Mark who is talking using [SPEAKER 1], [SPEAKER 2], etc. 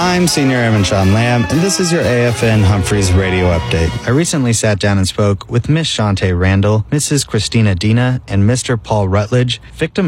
[SPEAKER 1] I'm Senior Airman Sean Lamb, and this is your AFN Humphreys radio update. I recently sat down and spoke with Miss Shantae Randall, Mrs. Christina Dina, and Mr. Paul Rutledge, victim